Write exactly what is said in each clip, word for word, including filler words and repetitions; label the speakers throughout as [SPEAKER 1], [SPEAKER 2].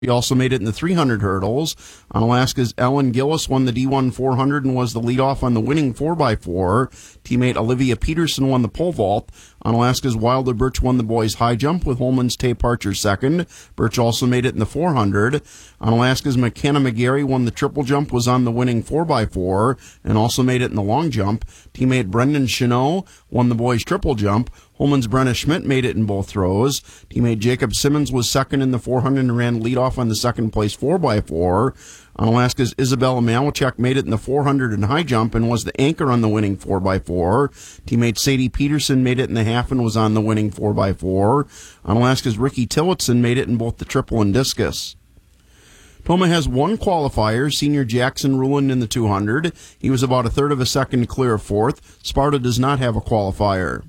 [SPEAKER 1] He also made it in the three hundred hurdles. On Alaska's Ellen Gillis won the D one four hundred and was the leadoff on the winning four by four. Teammate Olivia Peterson won the pole vault. On Alaska's Wilder Birch won the boys high jump with Holman's Tape Archer second. Birch also made it in the four hundred. On Alaska's McKenna McGarry won the triple jump, was on the winning four by four, and also made it in the long jump. Teammate Brendan Chenot won the boys triple jump. Holman's Brenna Schmidt made it in both throws. Teammate Jacob Simmons was second in the four hundred and ran leadoff on the second place four by four. On Alaska's Isabella Malachek made it in the four hundred and high jump and was the anchor on the winning four by four. Teammate Sadie Peterson made it in the half and was on the winning four by four. On Alaska's Ricky Tillotson made it in both the triple and discus. Toma has one qualifier, senior Jackson Ruland in the two hundred. He was about a third of a second clear of fourth. Sparta does not have a qualifier.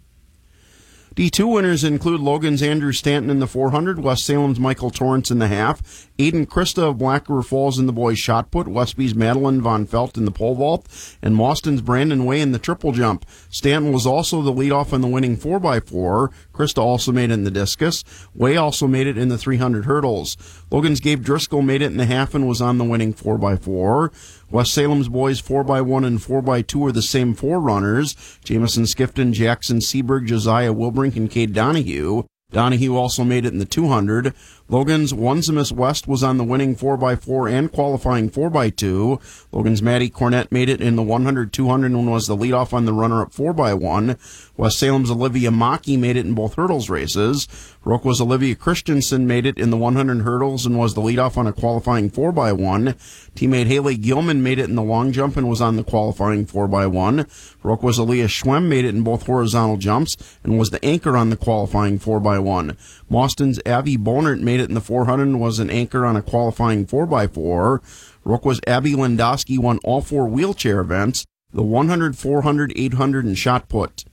[SPEAKER 1] D two winners include Logan's Andrew Stanton in the four hundred, West Salem's Michael Torrance in the half, Aiden Krista of Black River Falls in the boys shot put, Westby's Madeline Von Felt in the pole vault, and Mauston's Brandon Way in the triple jump. Stanton was also the leadoff on the winning four by four. Krista also made it in the discus. Way also made it in the three hundred hurdles. Logan's Gabe Driscoll made it in the half and was on the winning four by four. West Salem's boys four by one and four by two are the same four runners. Jamison Skifton, Jackson Seberg, Josiah Wilbrink, and Cade Donahue. Donahue also made it in the two hundred. Logan's Onesimus West was on the winning four by four and qualifying four by two. Logan's Maddie Cornett made it in the one hundred, two hundred, and was the leadoff on the runner-up four by one. West Salem's Olivia Maki made it in both hurdles races. Roqua's Olivia Christensen made it in the one hundred hurdles and was the leadoff on a qualifying four by one. Teammate Haley Gilman made it in the long jump and was on the qualifying four by one. Roqua's Aaliyah Schwem made it in both horizontal jumps and was the anchor on the qualifying four by one. Mauston's Abby Bonert made it in the four hundred and was an anchor on a qualifying four by four. Roqua's Abby Lendowski won all four wheelchair events, the one hundred, four hundred, eight hundred, and shot put.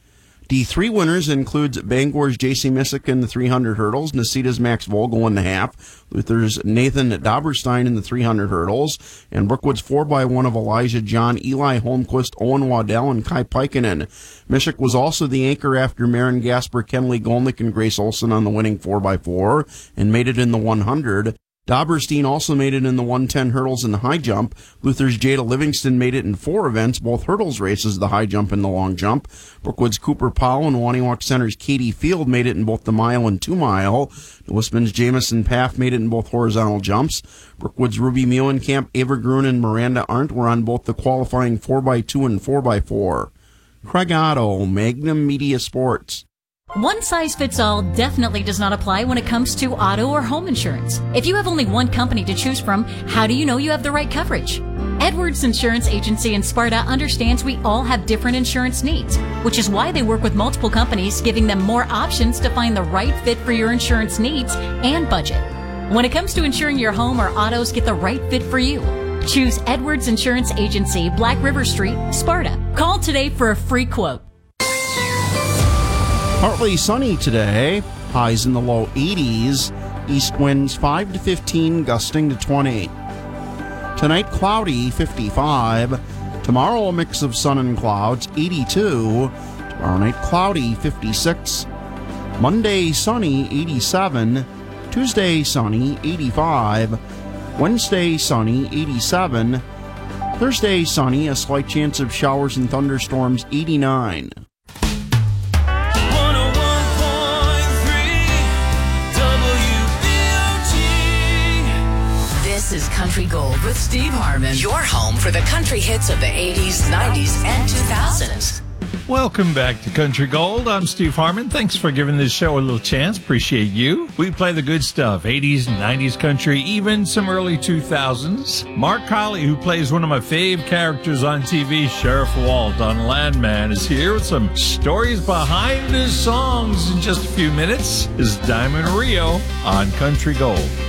[SPEAKER 1] D three winners includes Bangor's J C Missick in the three hundred hurdles, Nacita's Max Vogel in the half, Luther's Nathan Doberstein in the three hundred hurdles, and Brookwood's four by one of Elijah John, Eli Holmquist, Owen Waddell, and Kai Pikinen. Missick was also the anchor after Maren Gasper, Kenley Golnick, and Grace Olson on the winning four by four, and made it in the one hundred. Doberstein also made it in the one ten hurdles and the high jump. Luther's Jada Livingston made it in four events, both hurdles races, the high jump and the long jump. Brookwood's Cooper Powell and Waniwak Center's Katie Field made it in both the mile and two mile. Lewisman's Jamison Paff made it in both horizontal jumps. Brookwood's Ruby Muhlenkamp, Ava Grun, and Miranda Arndt were on both the qualifying four by two and four by four. Craig Otto, Magnum Media Sports.
[SPEAKER 2] One size fits all definitely does not apply when it comes to auto or home insurance. If you have only one company to choose from, how do you know you have the right coverage? Edwards Insurance Agency in Sparta understands we all have different insurance needs, which is why they work with multiple companies, giving them more options to find the right fit for your insurance needs and budget. When it comes to ensuring your home or autos get the right fit for you, choose Edwards Insurance Agency, Black River Street, Sparta. Call today for a free quote.
[SPEAKER 1] Partly sunny today, highs in the low eighties, east winds five to fifteen, gusting to twenty. Tonight, cloudy, fifty-five. Tomorrow, a mix of sun and clouds, eighty-two. Tomorrow night, cloudy, fifty-six. Monday, sunny, eighty-seven. Tuesday, sunny, eighty-five. Wednesday, sunny, eighty-seven. Thursday, sunny, a slight chance of showers and thunderstorms, eighty-nine.
[SPEAKER 3] This is Country Gold with Steve Harmon, your home for the country hits of the eighties, nineties, and two thousands.
[SPEAKER 4] Welcome back to Country Gold. I'm Steve Harmon. Thanks for giving this show a little chance. Appreciate you. We play the good stuff, eighties, nineties country, even some early two thousands. Mark Colley, who plays one of my fave characters on T V, Sheriff Walt on Landman, is here with some stories behind his songs in just a few minutes. This is Diamond Rio on Country Gold.